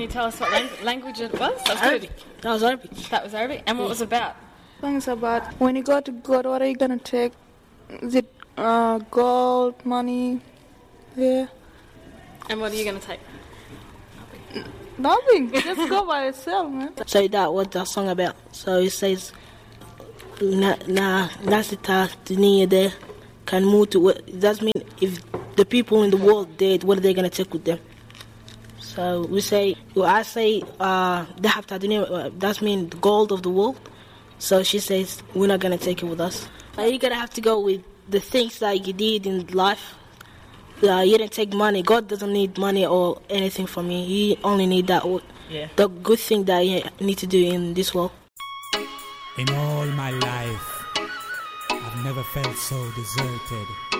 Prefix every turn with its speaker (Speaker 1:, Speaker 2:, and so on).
Speaker 1: tell us what language it was? That was
Speaker 2: Arabic. That was Arabic.
Speaker 1: That was Arabic. And what was it about?
Speaker 3: Song is about when you go to God, what are you gonna take? Is it gold, money? Yeah.
Speaker 1: And what are you going to take?
Speaker 3: Nothing. Just go by yourself, man.
Speaker 2: So that what that song about. So it says, nasita dunia de can move to. It does mean if the people in the world dead, what are they gonna take with them? So we say, I say, dahab ta dunia. That means the gold of the world. So she says, we're not gonna take it with us. You're gonna have to go with the things that you did in life. You didn't take money. God doesn't need money or anything from you. He only need that the good thing that you need to do in this world.
Speaker 4: In all my life, I've never felt so deserted.